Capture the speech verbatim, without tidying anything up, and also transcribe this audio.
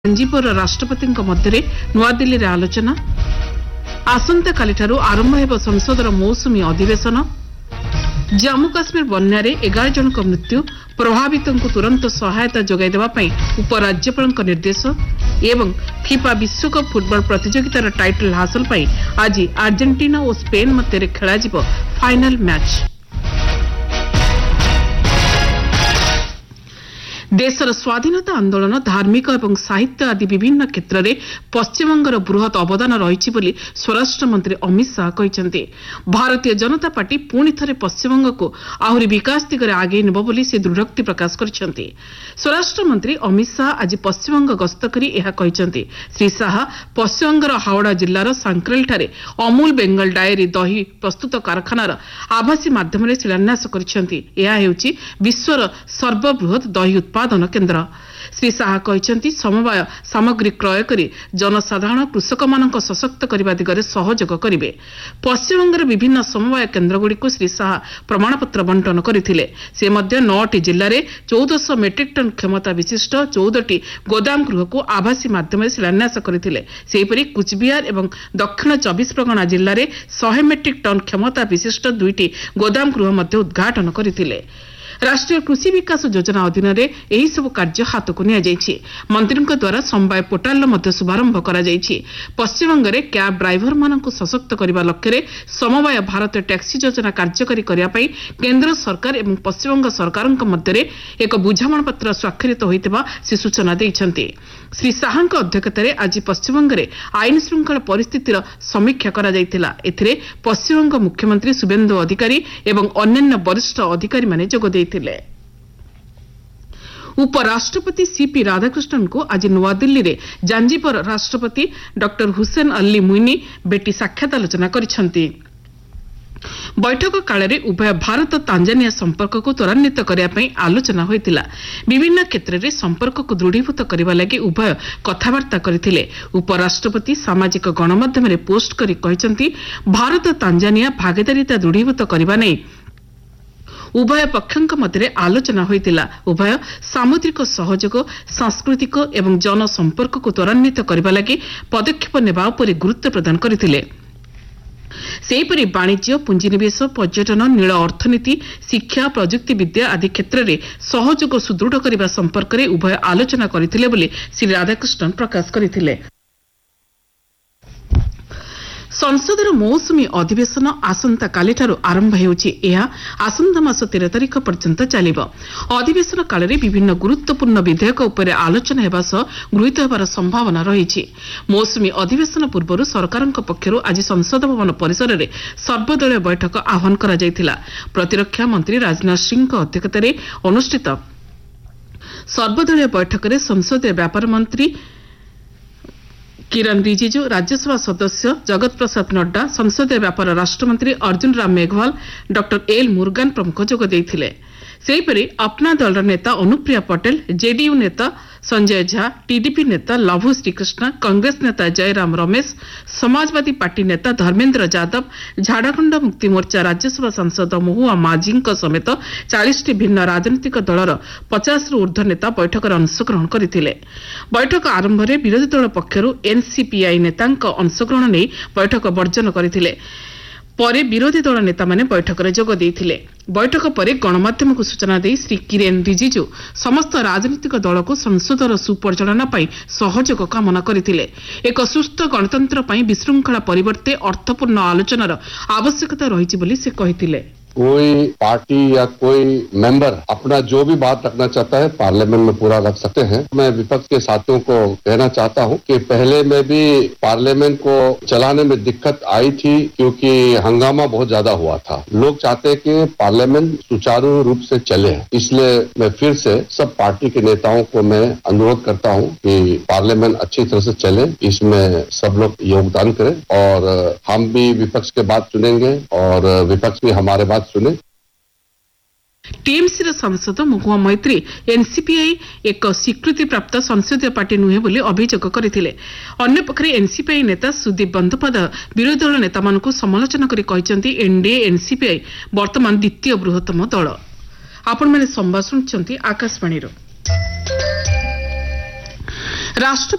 जांजिपुर राष्ट्रपति मध्य नुआदिल्ली रे आलोचना आसंता कालिठारु आरंभ हेब संसदर मौसुमी अधिवेशन जम्मू काश्मीर बन्या रे एगार जनक मृत्यु प्रभावित तुरंत सहायता जोगाई देबा पई उपराज्यपाल निर्देश एवं फिफा विश्वकप फुटबॉल प्रतियोगितार टाइटल हासिल पई आज अर्जेंटीना और स्पेन मध्य खेला जिवो फाइनल मैच। देशर स्वाधीनता आंदोलन धार्मिक और साहित्य आदि विभिन्न क्षेत्र में पश्चिमबंगर बृहत अवदान रही बोली स्वराष्ट्र मंत्री अमित शाह कहते। भारतीय जनता पार्टी पुणी थे पश्चिमबंग को आहरी विकास दिगरे आगे नेब बोली से दृढ़ोक्ति प्रकाश करछन्ती। स्वराष्ट्र मंत्री अमित शाह आज पश्चिमबंग गस्त करी एहा कहछन्ती। श्री शाह पश्चिमबंगर हावड़ा जिल्लार सांक्रेलठारे अमूल बेंगल डायरी दही प्रस्तुत कारखानार आभासी माध्यम शिलान्यास करछन्ती। एहा हेउची विश्वर सर्वबृहत दही उत्पादन केन्द्र। श्री शाह कहते समवाय सामग्री क्रय करी जनसाधारण कृषक मानक सशक्त करने दिगरे सहयोग करेंगे। पश्चिमबंगर विभिन्न समवाय केन्द्रगुड़िक श्री शाह प्रमाणपत्र बंटन करथिले। से मध्य नौटी जिल्ला रे चौदह मेट्रिक टन क्षमता विशिष्ट चौदह गोदाम गृह को आभासी माध्यम शिलान्यास करथिले। सेहिपरि कुचबिहार एवं दक्षिण चौबीस परगना जिल्ला रे सौ मेट्रिक टन क्षमता विशिष्ट दुईटी गोदाम गृह मध्य उद्घाटन करथिले। राष्ट्रीय कृषि विकास योजना अधीन रे एही सब कार्य हाथ को निया जायछि। मंत्री द्वारा समवाय पोर्टाल मध्य शुभारंभ करा जायछि। पश्चिमबंग रे कैब ड्राइवर मानक सशक्त करने लक्ष्य रे समवाय भारत टैक्सी योजना कार्यकारी करने पई केंद्र सरकार एवं पश्चिमबंग सरकार मध्य रे एक बुझामण पत्र स्वाक्षरित होइतिबा से सूचना दैछन्ति। श्री शाहଙ୍କ अध्यक्षताରେ आज पश्चिमबंग रे आईन श्रृंखला परिस्थितिर समीक्षा करा जायतिला। एथिरे पश्चिमबंग मुख्यमंत्री शुभेन्दु अधिकारी एवं अन्यान्य वरिष्ठ अधिकारी माने जोग दैथिले। उपराष्ट्रपति सीपी राधाकृष्णन को आज नुआदिल्ली रे जांजिपुर राष्ट्रपति डॉक्टर हुसैन अली मुइनी बेटी साक्षात आलोचना करिसंती। बैठक काल में उभय भारत तांजानिया संपर्क को त्वरान्वित करने आलोचना होइतिला। विभिन्न क्षेत्र में संपर्क को दृढ़ीभूत करने लगी उभय कथबार्ता करथिले। उपराष्ट्रपति सामाजिक गणमाध्यम रे पोस्ट करी कहचंती भारत तांजानिया भागीदारिता दृढ़ीभूत करबा नै उभय पक्षों मध्य आलोचना होइतिला। उभय सामुद्रिक सहयोग सांस्कृतिक एवं जनसंपर्क को त्वरान्वित करने लगी पदक्षेप नेबा उपरि गुरुत्व प्रदान करथिले। सेहीपरि वाणिज्य पुंजीनिवेश पर्यटन नील अर्थनीति शिक्षा प्रजुक्ति विद्या आदि क्षेत्र में सहयोग सुदृढ़ करने संपर्क में उभय आलोचना करथिले बोली श्री राधाकृष्णन प्रकाश करथिले। संसदर मौसुमी अधिवेशन आसंता कालिठारु आरंभ हेउछि। एहा आसंता मास तेरह तारिख पर्यंत चलिबो। अधिवेशन काल में विभिन्न गुरुत्वपूर्ण विधेयक उपरे आलोचना हेबा सह गृहीत हेबार संभावना रहिछि। मौसुमी अधिवेशन पूर्व सरकारक पक्षरु आज संसद भवन परिसर में सर्वदलीय बैठक आह्वान करा जायतिला। प्रतिरक्षा मंत्री राजनाथ सिंह अध्यक्षतार अनुष्ठित सर्वदलीय बैठक में संसदीय व्यापार मंत्री किरण रिजिजू राज्यसभा सदस्य जगत प्रसाद नड्डा संसदीय व्यापार राष्ट्रमंत्री अर्जुन राम मेघवाल डॉक्टर एल मुरुगन प्रमुख जोग देइथिले। सेहीपरि अपना दलर नेता अनुप्रिया पटेल जेडीयू नेता संजय झा टीडीपी नेता लभु श्रीकृष्ण कांग्रेस नेता जयराम रमेश समाजवादी पार्टी नेता धर्मेन्द्र यादव झारखंड मुक्ति मोर्चा राज्यसभा सांसद महुआ माझी समेत चालीस टी भिन्न राजनीतिक दलर पचास रु ऊर्ध्व नेता बैठक में अंशग्रहण करथिले। बैठक आरंभ में विरोधी दल पक्षरु एनसीपीआई नेता अंशग्रहण नहीं बैठक वर्जन करथिले। परे विरोधी दल नेता माने बैठक में जोग देइथिले। बैठक पर गणमाध्यम को सूचना दे श्री किरेन रिजिजू समस्त राजनीतिक दल को संसदर सुपरिचालना पाई सहयोग कामना करथिले। एक सुस्थ गणतंत्र पाई विशृंखला परिवर्ते अर्थपूर्ण आलोचनार आवश्यकता रहिछि बोली से कहिथिले। कोई पार्टी या कोई मेंबर अपना जो भी बात रखना चाहता है पार्लियामेंट में पूरा रख सकते हैं। मैं विपक्ष के साथियों को कहना चाहता हूं कि पहले में भी पार्लियामेंट को चलाने में दिक्कत आई थी क्योंकि हंगामा बहुत ज्यादा हुआ था। लोग चाहते हैं कि पार्लियामेंट सुचारू रूप से चले, इसलिए मैं फिर से सब पार्टी के नेताओं को मैं अनुरोध करता हूं कि पार्लियामेंट अच्छी तरह से चले, इसमें सब लोग योगदान करें और हम भी विपक्ष के बात सुनेंगे और विपक्ष भी हमारे बात सुने। टीएमसी सांसद महुआ मैत्री एनसीपीआई एक स्वीकृति प्राप्त संसदीय पार्टी नुहे बोली अभियोग करथिले। अन्य पक्षरे एनसीपीआई नेता सुदीप बंदोपाध्याय विरोधी दल नेता मानकु समालोचना करी कहचंती एनडीए एनसीपीआई वर्तमान द्वितीय बृहत्तम दल। आपण माने संवाद सुनछंती आकाशवाणी रो। राष्ट्रपति